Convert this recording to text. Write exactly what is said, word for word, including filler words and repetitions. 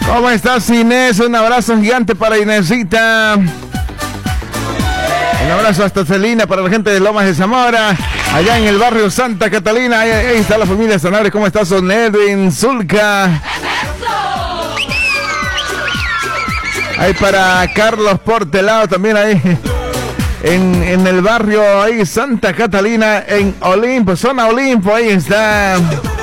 ¿Cómo estás, Inés? Un abrazo gigante para Inésita. Un abrazo hasta Celina para la gente de Lomas de Zamora, allá en el barrio Santa Catalina. Ahí, ahí está la familia Sanabria. ¿Cómo estás, Son Edwin, Zulca? Ahí para Carlos Portelado también ahí en, en el barrio ahí Santa Catalina, en Olimpo, zona Olimpo. Ahí está.